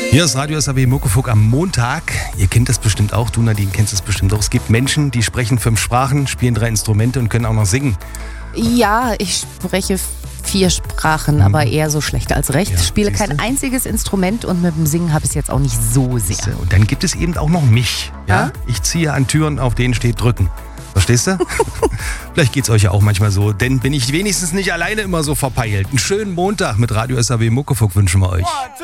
Hier ist Radio SAW Muckefuck am Montag. Ihr kennt das bestimmt auch, du Nadine kennst das bestimmt auch. Es gibt Menschen, die sprechen 5 Sprachen, spielen 3 Instrumente und können auch noch singen. Ja, ich spreche 4 Sprachen, aber eher so schlecht als recht. Ja, Spiele kein siehste? einziges Instrument und mit dem Singen habe ich es jetzt auch nicht so sehr. Und dann gibt es eben auch noch mich. Ja? Ich ziehe an Türen, auf denen steht drücken. Verstehst du? Vielleicht geht's euch ja auch manchmal so, denn bin ich wenigstens nicht alleine immer so verpeilt. Einen schönen Montag mit Radio SAW Muckefuck wünschen wir euch.